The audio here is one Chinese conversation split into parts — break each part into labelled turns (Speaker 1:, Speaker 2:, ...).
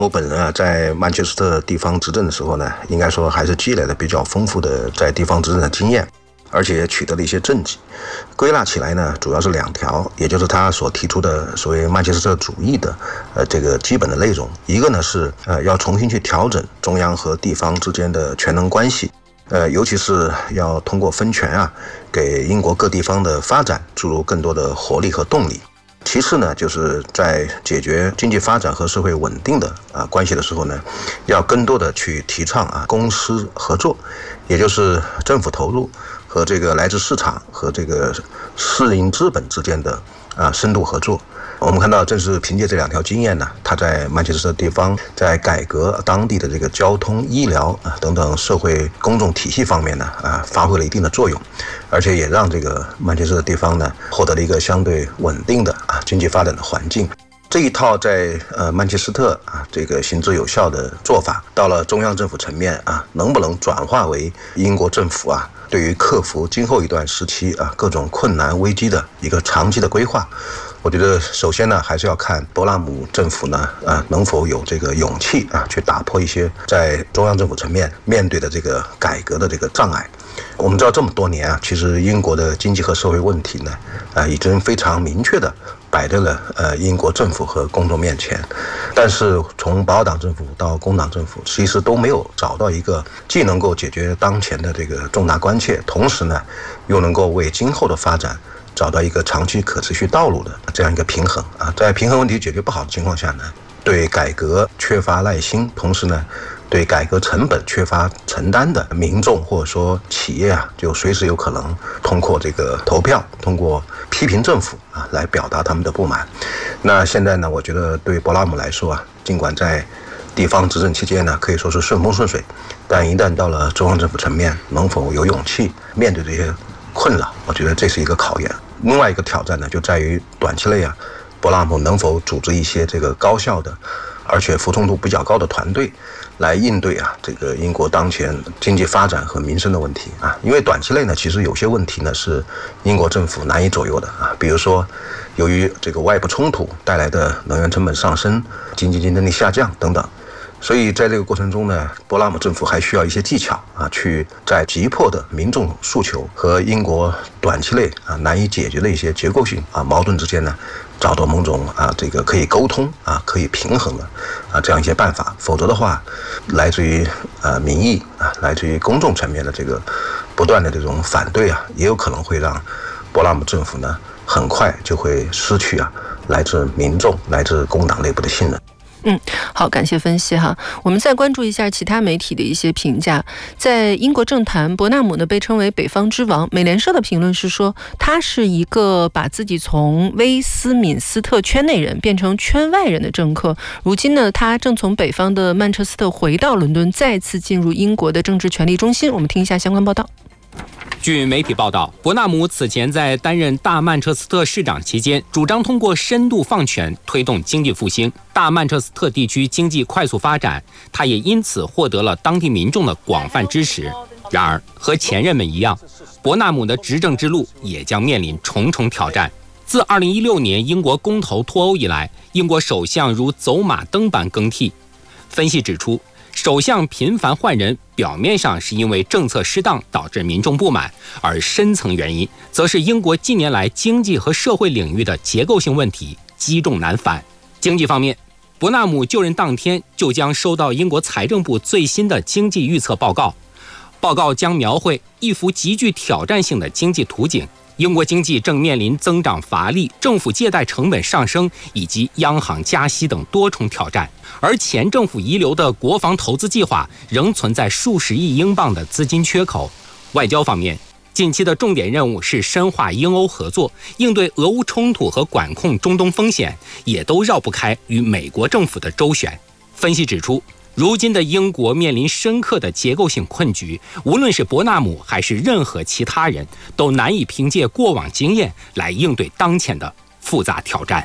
Speaker 1: 我本人啊，在曼彻斯特地方执政的时候呢，应该说还是积累了比较丰富的在地方执政的经验，而且也取得了一些政绩。归纳起来呢，主要是2条，也就是他所提出的所谓曼彻斯特主义的这个基本的内容。一个呢是要重新去调整中央和地方之间的权能关系，尤其是要通过分权啊，给英国各地方的发展注入更多的活力和动力。其次呢，就是在解决经济发展和社会稳定的关系的时候呢，要更多的去提倡公私合作，也就是政府投入和这个来自市场和这个私营资本之间的深度合作。我们看到，正是凭借这2条经验呢，他在曼彻斯特地方在改革当地的这个交通、医疗等等社会公众体系方面呢发挥了一定的作用，而且也让这个曼彻斯特地方呢获得了一个相对稳定的经济发展的环境。这一套在曼彻斯特这个行之有效的做法，到了中央政府层面能不能转化为英国政府对于克服今后一段时期各种困难危机的一个长期的规划？我觉得首先呢，还是要看伯纳姆政府呢能否有这个勇气去打破一些在中央政府层面面对的这个改革的这个障碍。我们知道这么多年其实英国的经济和社会问题呢已经非常明确的摆在了英国政府和公众面前，但是从保守党政府到工党政府，其实都没有找到一个既能够解决当前的这个重大关切，同时呢又能够为今后的发展找到一个长期可持续道路的这样一个平衡在平衡问题解决不好的情况下呢，对改革缺乏耐心，同时呢对改革成本缺乏承担的民众或者说企业就随时有可能通过这个投票，通过批评政府来表达他们的不满。那现在呢，我觉得对伯纳姆来说尽管在地方执政期间呢可以说是顺风顺水，但一旦到了中央政府层面，能否有勇气面对这些困扰，我觉得这是一个考验。另外一个挑战呢，就在于短期内伯纳姆能否组织一些这个高效的而且服从度比较高的团队来应对这个英国当前经济发展和民生的问题因为短期内呢，其实有些问题呢是英国政府难以左右的比如说由于这个外部冲突带来的能源成本上升、经济竞争力下降等等。所以在这个过程中呢，伯纳姆政府还需要一些技巧去在急迫的民众诉求和英国短期内难以解决的一些结构性矛盾之间呢，找到某种这个可以沟通可以平衡的这样一些办法。否则的话，来自于民意来自于公众层面的这个不断的这种反对也有可能会让伯纳姆政府呢很快就会失去来自民众、来自工党内部的信任。
Speaker 2: 好，感谢分析哈。我们再关注一下其他媒体的一些评价。在英国政坛，伯纳姆呢被称为北方之王。美联社的评论是说，他是一个把自己从威斯敏斯特圈内人变成圈外人的政客。如今呢，他正从北方的曼彻斯特回到伦敦，再次进入英国的政治权力中心。我们听一下相关报道。
Speaker 3: 据媒体报道，伯纳姆此前在担任大曼彻斯特市长期间，主张通过深度放权推动经济复兴，大曼彻斯特地区经济快速发展，他也因此获得了当地民众的广泛支持。然而，和前任们一样，伯纳姆的执政之路也将面临重重挑战。自2016年英国公投脱欧以来，英国首相如走马灯般更替。分析指出，首相频繁换人，表面上是因为政策失当导致民众不满，而深层原因则是英国近年来经济和社会领域的结构性问题积重难返。经济方面，伯纳姆就任当天就将收到英国财政部最新的经济预测报告，报告将描绘一幅极具挑战性的经济图景。英国经济正面临增长乏力、政府借贷成本上升以及央行加息等多重挑战，而前政府遗留的国防投资计划仍存在数十亿英镑的资金缺口。外交方面，近期的重点任务是深化英欧合作，应对俄乌冲突和管控中东风险，也都绕不开与美国政府的周旋。分析指出，如今的英国面临深刻的结构性困局，无论是伯纳姆还是任何其他人，都难以凭借过往经验来应对当前的复杂挑战。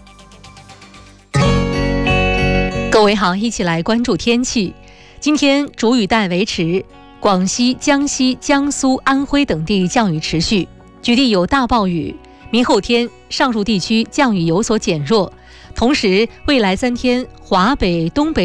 Speaker 4: 各位好，一起来关注天气。今天主雨带维持，广西、江西、江苏、安徽等地降雨持续，局地有大暴雨。明后天上述地区降雨有所减弱，同时未来3天华北、东北